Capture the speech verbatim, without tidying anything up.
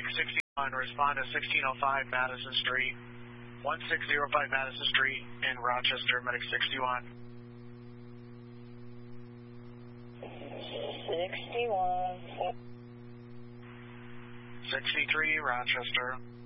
Medic sixty-one, respond to sixteen oh five Madison Street, one six zero five Madison Street in Rochester, Medic sixty-one. sixty-one. sixty-three, Rochester.